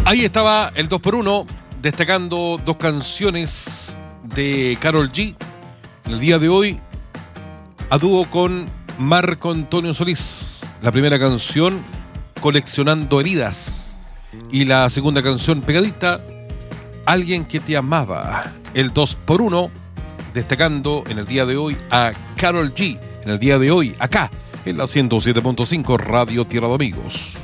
Ahí estaba el 2x1, destacando dos canciones de Karol G. En el día de hoy, a dúo con Marco Antonio Solís. La primera canción, Coleccionando Heridas. Y la segunda canción, pegadita, Alguien que te amaba. El 2x1, destacando en el día de hoy a Karol G. En el día de hoy, acá, en la 107.5 Radio Tierra de Amigos.